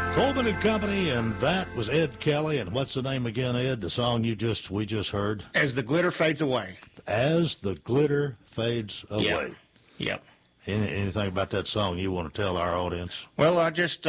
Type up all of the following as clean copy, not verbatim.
Coleman and Company, and that was Ed Kelly. And what's the name again, Ed? The song we just heard? As the Glitter Fades Away. As the Glitter Fades Away. Yep. Anything about that song you want to tell our audience? Well, I just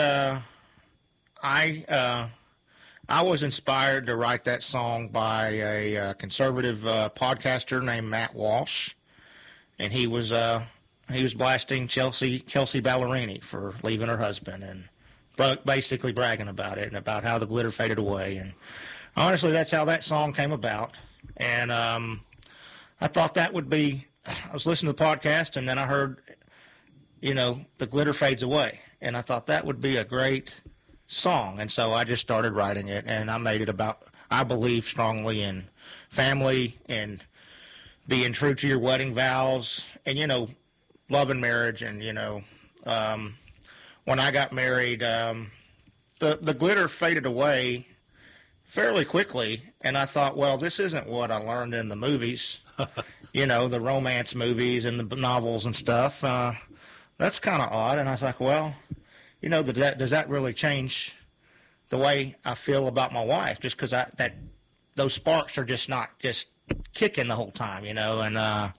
I was inspired to write that song by a conservative podcaster named Matt Walsh, and he was blasting Chelsea Ballerini for leaving her husband and basically bragging about it and about how the glitter faded away. And honestly, that's how that song came about. And I thought that would be. I was listening to the podcast, and then I heard, the glitter fades away, and I thought that would be a great song. And so I just started writing it, and I made it about. I believe strongly in family and being true to your wedding vows, and love and marriage, and when I got married, the glitter faded away fairly quickly, and I thought, well, this isn't what I learned in the movies, the romance movies and the novels and stuff. That's kind of odd. And I was like, well, does that really change the way I feel about my wife? Just because those sparks are just not just kicking the whole time, and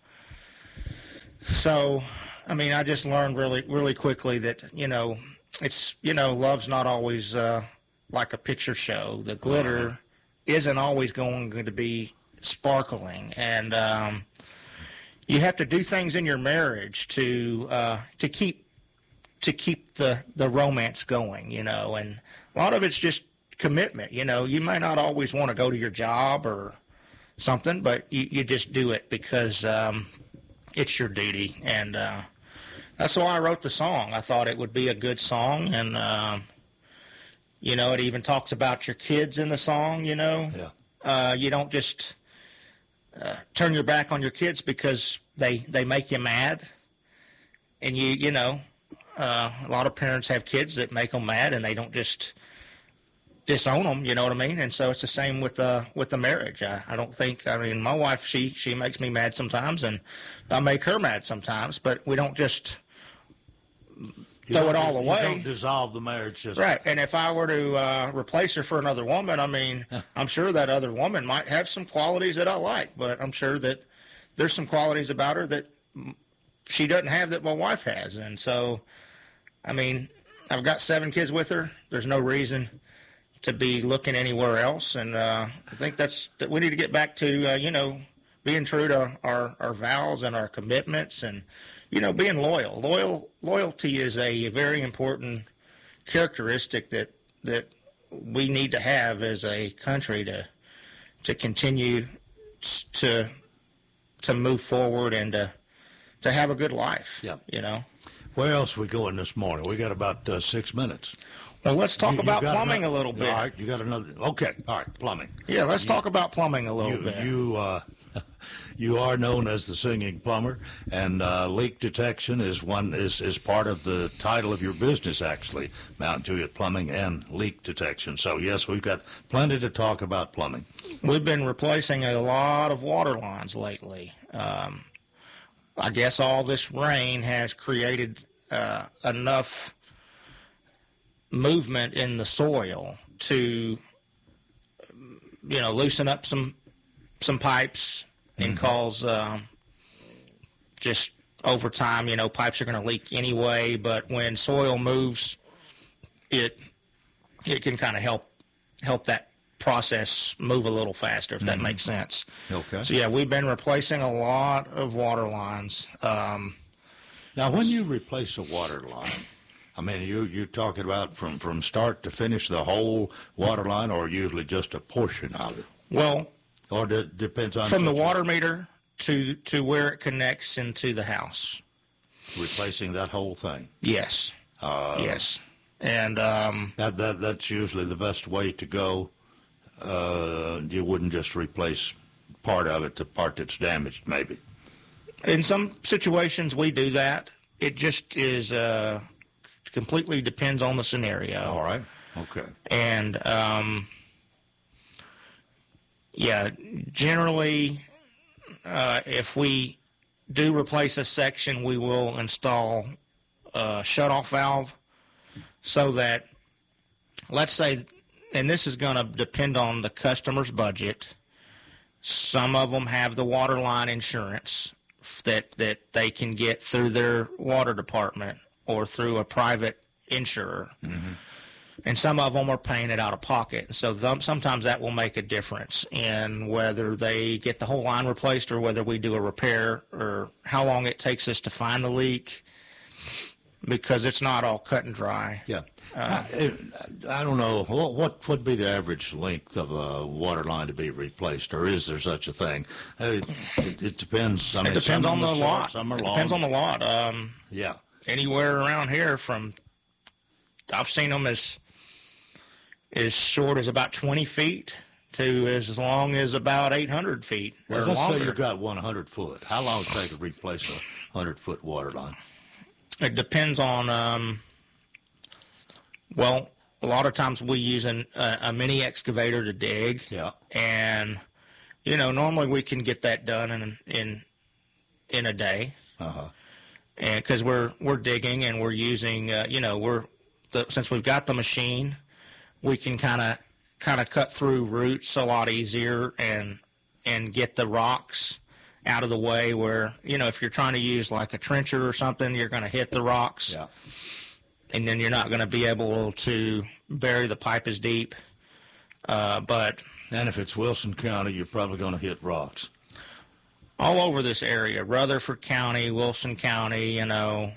so. I mean, I just learned really, really quickly that, it's, love's not always like a picture show. The glitter isn't always going to be sparkling. And you have to do things in your marriage to keep the romance going, and a lot of it's just commitment. You may not always want to go to your job or something, but you just do it because it's your duty. And that's why I wrote the song. I thought it would be a good song, and it even talks about your kids in the song. Yeah. You don't just turn your back on your kids because they make you mad, and a lot of parents have kids that make them mad, and they don't just disown them. You know what I mean? And so it's the same with the marriage. I don't think. I mean, my wife, she makes me mad sometimes, and I make her mad sometimes. But we don't just throw it all away. You don't dissolve the marriage. Right. And if I were to replace her for another woman, I mean, I'm sure that other woman might have some qualities that I like, but I'm sure that there's some qualities about her that she doesn't have that my wife has. And so, I mean, I've got 7 kids with her. There's no reason to be looking anywhere else. And I think that we need to get back to, being true to our vows and our commitments and, being loyal. Loyalty is a very important characteristic that we need to have as a country to continue to move forward and to have a good life. Yeah. Where else are we going this morning? We got about 6 minutes. Well, let's talk about plumbing a little bit. All right, you got another. Okay, all right, plumbing. Yeah, let's talk about plumbing a little bit. You are known as the singing plumber, and leak detection is part of the title of your business, actually, Mount Juliet Plumbing and Leak Detection. So, yes, we've got plenty to talk about plumbing. We've been replacing a lot of water lines lately. I guess all this rain has created enough movement in the soil to, loosen up some pipes and cause just over time, pipes are going to leak anyway. But when soil moves, it can kind of help that process move a little faster, if that makes sense. Okay. So, yeah, we've been replacing a lot of water lines. Now, when you replace a water line, I mean, you're talking about from start to finish the whole water line, or usually just a portion of it? Well, or it depends on from the water meter to where it connects into the house. Replacing that whole thing. Yes. Yes. And that's usually the best way to go. You wouldn't just replace part of it, the part that's damaged, maybe. In some situations, we do that. It just is completely depends on the scenario. All right. Okay. And generally, if we do replace a section, we will install a shutoff valve so that let's say, and this is going to depend on the customer's budget. Some of them have the water line insurance that they can get through their water department or through a private insurer. Mm-hmm. And some of them are paying it out of pocket. So sometimes that will make a difference in whether they get the whole line replaced or whether we do a repair, or how long it takes us to find the leak, because it's not all cut and dry. Yeah. I don't know. What would be the average length of a water line to be replaced, or is there such a thing? It depends. I mean, it depends on the lot. Some are long. Depends on the lot. Yeah. Anywhere around here I've seen them as short as about 20 feet to as long as about 800 feet. Well, let's say you got 100 foot. How long would it take to replace a 100-foot water line? It depends on, well, a lot of times we use a mini excavator to dig. Yeah. And, normally we can get that done in a day. Uh-huh. And because we're digging and we're using, since we've got the machine, we can kind of cut through roots a lot easier and get the rocks out of the way, where, if you're trying to use like a trencher or something, you're going to hit the rocks. Yeah. And then you're not going to be able to bury the pipe as deep. And if it's Wilson County, you're probably going to hit rocks. All over this area, Rutherford County, Wilson County, you're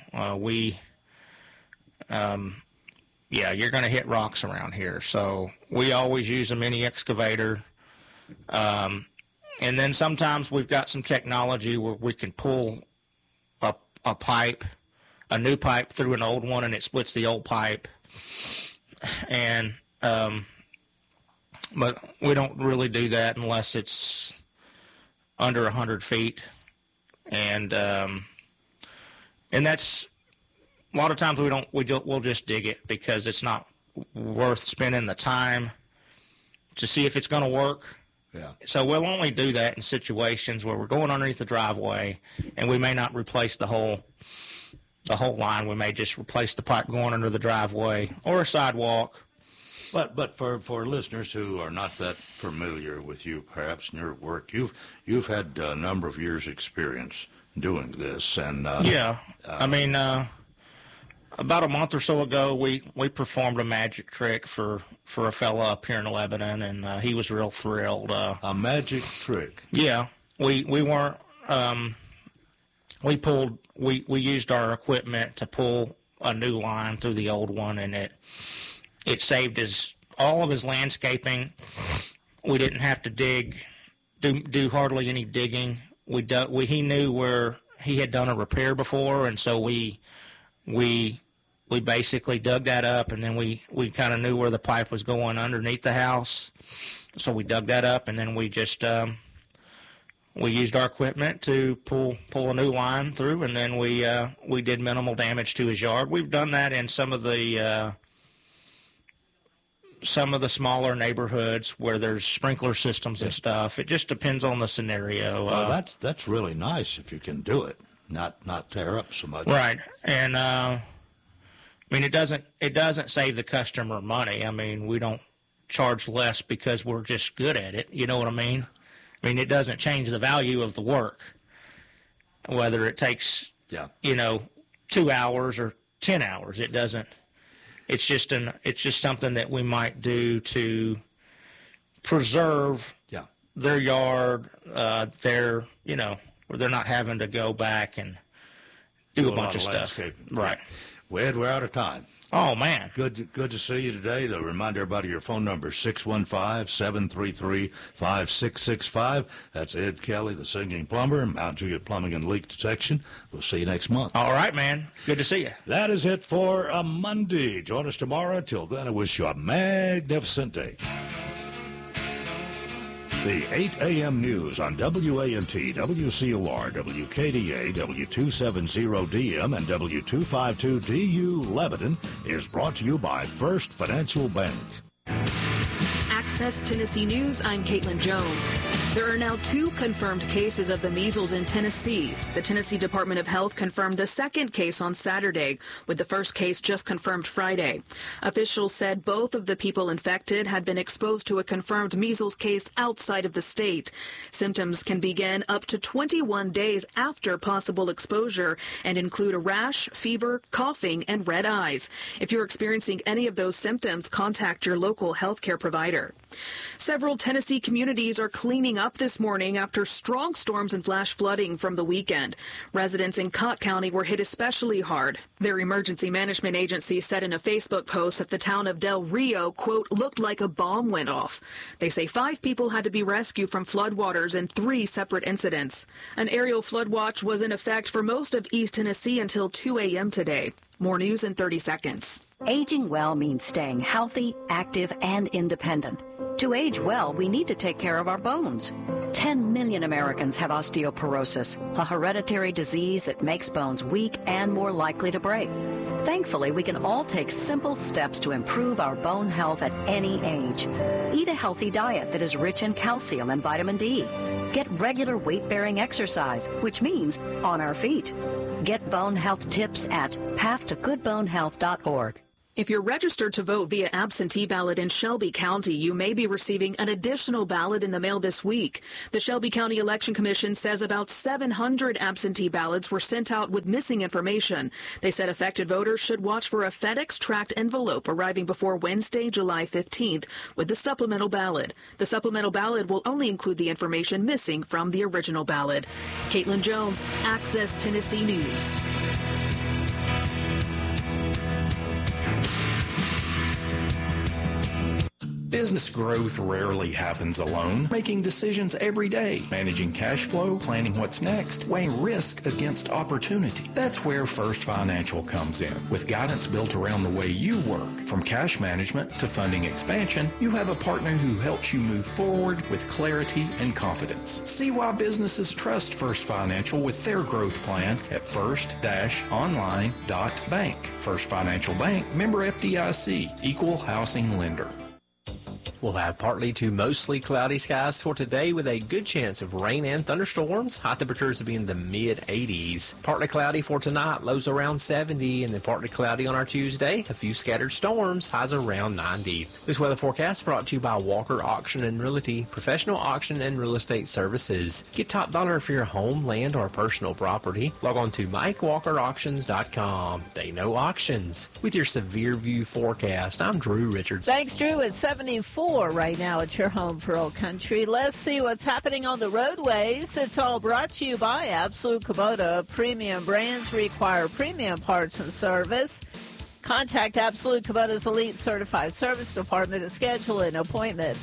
going to hit rocks around here. So we always use a mini excavator. And then sometimes we've got some technology where we can pull a pipe, a new pipe, through an old one, and it splits the old pipe. And but we don't really do that unless it's under 100 feet. And that's, a lot of times we'll just dig it because it's not worth spending the time to see if it's going to work. Yeah. So we'll only do that in situations where we're going underneath the driveway and we may not replace the whole line. We may just replace the pipe going under the driveway or a sidewalk. But for listeners who are not that familiar with you, perhaps, in your work, you've had a number of years' experience doing this, and about a month or so ago, we performed a magic trick for a fella up here in Lebanon, and he was real thrilled. A magic trick? Yeah, we weren't. We used our equipment to pull a new line through the old one, and it saved all of his landscaping. We didn't have to do hardly any digging. He knew where he had done a repair before, and so we basically dug that up, and then we kind of knew where the pipe was going underneath the house. So we dug that up, and then we just we used our equipment to pull a new line through, and then we did minimal damage to his yard. We've done that in some of the smaller neighborhoods where there's sprinkler systems and stuff. It just depends on the scenario. Well, that's really nice if you can do it, not tear up so much. Right, and it doesn't save the customer money. I mean, we don't charge less because we're just good at it. You know what I mean? I mean, it doesn't change the value of the work, whether it takes 2 hours or 10 hours. It doesn't. It's just something that we might do to preserve their yard. Where they're not having to go back and do a bunch of stuff. Right. Well, Ed, we're out of time. Oh, man. Good to see you today. To remind everybody, your phone number is 615-733-5665. That's Ed Kelly, the Singing Plumber, Mount Juliet Plumbing and Leak Detection. We'll see you next month. All right, man. Good to see you. That is it for a Monday. Join us tomorrow. Till then, I wish you a magnificent day. The 8 a.m. news on WANT, WCOR, WKDA, W270DM, and W252DU Lebanon is brought to you by First Financial Bank. Access Tennessee News, I'm Caitlin Jones. There are now 2 confirmed cases of the measles in Tennessee. The Tennessee Department of Health confirmed the second case on Saturday, with the first case just confirmed Friday. Officials said both of the people infected had been exposed to a confirmed measles case outside of the state. Symptoms can begin up to 21 days after possible exposure and include a rash, fever, coughing, and red eyes. If you're experiencing any of those symptoms, contact your local healthcare provider. Several Tennessee communities are cleaning up this morning after strong storms and flash flooding from the weekend. Residents in Cott County were hit especially hard. Their emergency management agency said in a Facebook post that the town of Del Rio, quote, looked like a bomb went off. They say 5 people had to be rescued from floodwaters in 3 separate incidents. An aerial flood watch was in effect for most of East Tennessee until 2 a.m. today. More news in 30 seconds. Aging well means staying healthy, active, and independent. To age well, we need to take care of our bones. 10 million Americans have osteoporosis, a hereditary disease that makes bones weak and more likely to break. Thankfully, we can all take simple steps to improve our bone health at any age. Eat a healthy diet that is rich in calcium and vitamin D. Get regular weight-bearing exercise, which means on our feet. Get bone health tips at pathtogoodbonehealth.org. If you're registered to vote via absentee ballot in Shelby County, you may be receiving an additional ballot in the mail this week. The Shelby County Election Commission says about 700 absentee ballots were sent out with missing information. They said affected voters should watch for a FedEx tracked envelope arriving before Wednesday, July 15th with the supplemental ballot. The supplemental ballot will only include the information missing from the original ballot. Caitlin Jones, Access Tennessee News. Business growth rarely happens alone. Making decisions every day, managing cash flow, planning what's next, weighing risk against opportunity. That's where First Financial comes in. With guidance built around the way you work, from cash management to funding expansion, you have a partner who helps you move forward with clarity and confidence. See why businesses trust First Financial with their growth plan at first-online.bank. First Financial Bank, member FDIC, equal housing lender. We'll have partly to mostly cloudy skies for today with a good chance of rain and thunderstorms. High temperatures will be in the mid-80s. Partly cloudy for tonight, lows around 70, and then partly cloudy on our Tuesday. A few scattered storms, highs around 90. This weather forecast brought to you by Walker Auction and Realty, professional auction and real estate services. Get top dollar for your home, land, or personal property. Log on to MikeWalkerAuctions.com. They know auctions. With your severe view forecast, I'm Drew Richards. Thanks, Drew. It's 74 right now at your home for Old Country. Let's see what's happening on the roadways. It's all brought to you by Absolute Kubota. Premium brands require premium parts and service. Contact Absolute Kubota's Elite Certified Service Department and schedule an appointment.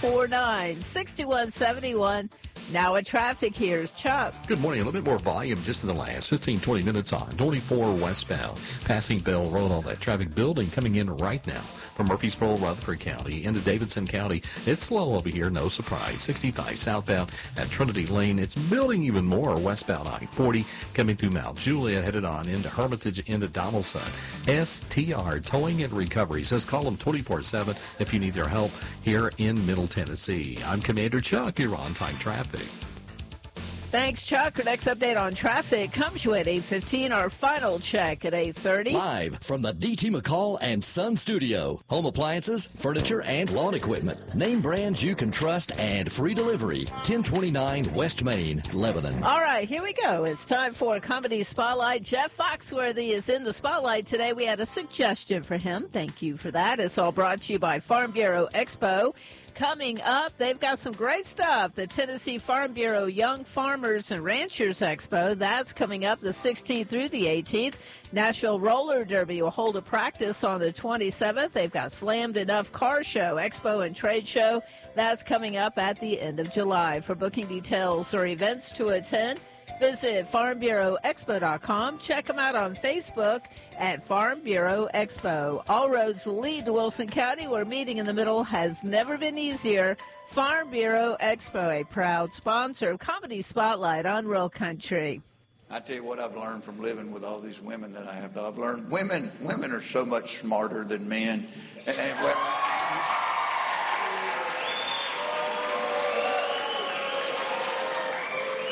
449-6171. Now at traffic, here's Chuck. Good morning. A little bit more volume just in the last 15-20 minutes on 24 westbound, passing Bell Road. All that traffic building coming in right now from Murfreesboro, Rutherford County into Davidson County. It's slow over here, no surprise. 65 southbound at Trinity Lane. It's building even more westbound I-40 coming through Mount Juliet, headed on into Hermitage, into Donaldson. STR Towing and Recovery says call them 24/7 if you need their help here in Middle Tennessee. I'm Commander Chuck. You're on time traffic. Thanks, Chuck. Our next update on traffic comes you at 8:15. Our final check at 8:30. Live from the D.T. McCall and Son Studio. Home appliances, furniture, and lawn equipment. Name brands you can trust and free delivery. 1029 West Main, Lebanon. All right, here we go. It's time for a Comedy Spotlight. Jeff Foxworthy is in the spotlight today. We had a suggestion for him. Thank you for that. It's all brought to you by Farm Bureau Expo. Coming up, they've got some great stuff. The Tennessee Farm Bureau Young Farmers and Ranchers Expo. That's coming up the 16th through the 18th. Nashville Roller Derby will hold a practice on the 27th. They've got Slammed Enough Car Show, Expo and Trade Show. That's coming up at the end of July. For booking details or events to attend, visit FarmBureauExpo.com. Check them out on Facebook at Farm Bureau Expo. All roads lead to Wilson County, where meeting in the middle has never been easier. Farm Bureau Expo, a proud sponsor of Comedy Spotlight on Real Country. I tell you what I've learned from living with all these women that I have. I've learned women are so much smarter than men.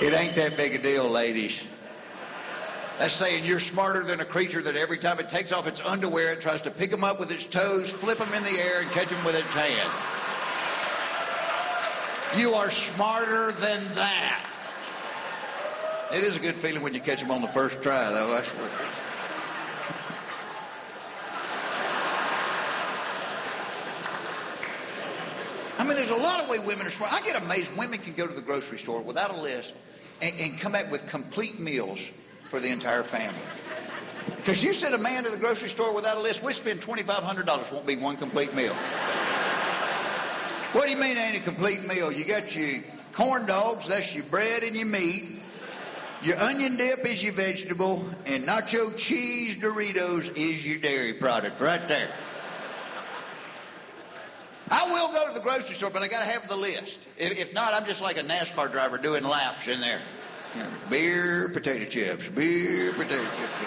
It ain't that big a deal, ladies. That's saying you're smarter than a creature that every time it takes off its underwear, it tries to pick them up with its toes, flip them in the air, and catch them with its hand. You are smarter than that. It is a good feeling when you catch them on the first try, though. I swear. I mean, there's a lot of ways women are smart. I get amazed women can go to the grocery store without a list and come back with complete meals for the entire family. Because you send a man to the grocery store without a list, we spend $2,500, won't be one complete meal. What do you mean ain't a complete meal? You got your corn dogs, that's your bread and your meat. Your onion dip is your vegetable, and nacho cheese Doritos is your dairy product right there. I will go to the grocery store, but I got to have the list. If not, I'm just like a NASCAR driver doing laps in there. You know, beer, potato chips, beer, potato chips.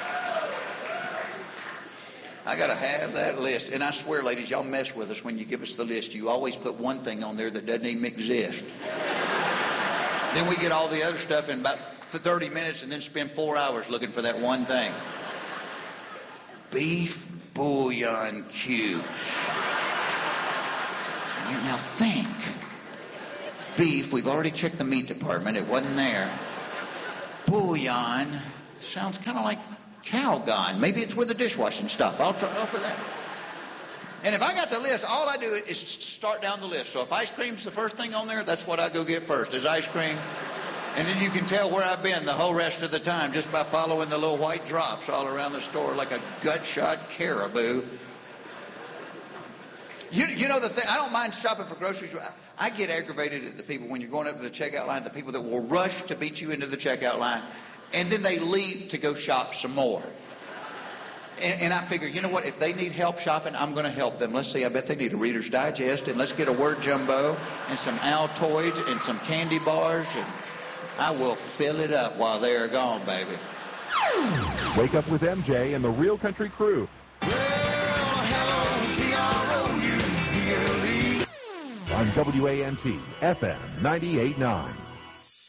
I got to have that list. And I swear, ladies, y'all mess with us when you give us the list. You always put one thing on there that doesn't even exist. Then we get all the other stuff in about 30 minutes and then spend 4 hours looking for that one thing. Beef bouillon cubes. Now think. Beef, we've already checked the meat department. It wasn't there. Bouillon sounds kind of like Calgon. Maybe it's with the dishwashing stuff. I'll try up with that. And if I got the list, all I do is start down the list. So if ice cream's the first thing on there, that's what I go get first, is ice cream. And then you can tell where I've been the whole rest of the time just by following the little white drops all around the store like a gut-shot caribou. You know the thing, I don't mind shopping for groceries. I get aggravated at the people when you're going up to the checkout line, the people that will rush to beat you into the checkout line, and then they leave to go shop some more. And I figure, you know what, if they need help shopping, I'm going to help them. Let's see, I bet they need a Reader's Digest, and let's get a Word Jumbo, and some Altoids, and some candy bars, and I will fill it up while they're gone, baby. Wake up with MJ and the Real Country Crew. On WANT FM 98.9.